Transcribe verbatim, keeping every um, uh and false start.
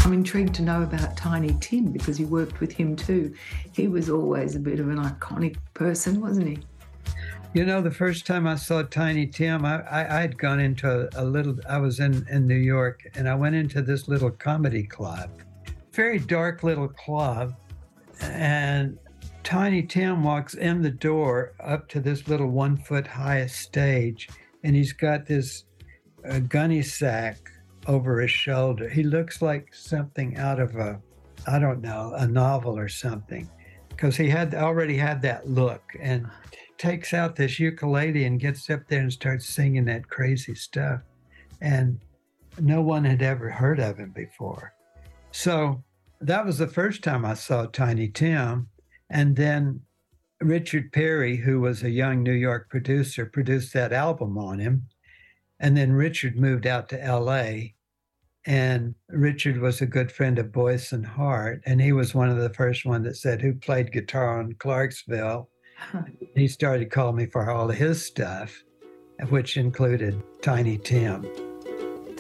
I'm intrigued to know about Tiny Tim because you worked with him too. He was always a bit of an iconic person, wasn't he? You know, the first time I saw Tiny Tim, I, I, I'd gone into a, a little, I was in, in New York, and I went into this little comedy club, very dark little club. And Tiny Tim walks in the door up to this little one foot high stage, and he's got this uh, gunny sack over his shoulder. He looks like something out of a, I don't know, a novel or something, because he had already had that look, and takes out this ukulele and gets up there and starts singing that crazy stuff. And no one had ever heard of him before. So that was the first time I saw Tiny Tim. And then Richard Perry, who was a young New York producer, produced that album on him. And then Richard moved out to L A, and Richard was a good friend of Boyce and Hart. And he was one of the first one that said, who played guitar on Clarksville? He started calling me for all of his stuff, which included Tiny Tim.